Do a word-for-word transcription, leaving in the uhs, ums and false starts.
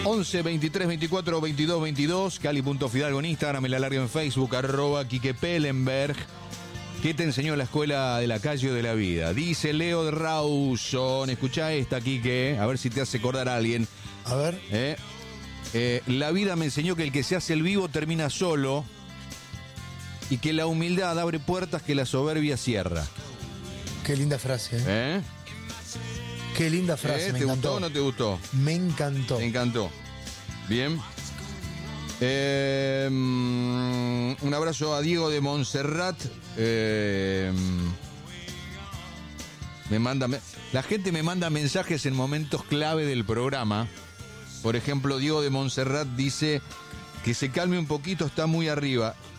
once, veintitrés, veinticuatro, veintidós, veintidós, cali.fidalgo en Instagram, el alargo en Facebook, arroba Quique Pellenberg. ¿Qué te enseñó la escuela de la calle o de la vida? Dice Leo de Rawson. Escuchá esta, Quique, a ver si te hace acordar a alguien. A ver. Eh, eh, la vida me enseñó que el que se hace el vivo termina solo y que la humildad abre puertas que la soberbia cierra. Qué linda frase, ¿eh? ¿Eh? Qué linda frase, ¿Eh? me ¿Te encantó. gustó o no te gustó? Me encantó. Me encantó. Bien. Eh, un abrazo a Diego de Montserrat. Eh, me manda, me, la gente me manda mensajes en momentos clave del programa. Por ejemplo, Diego de Montserrat dice que se calme un poquito, está muy arriba.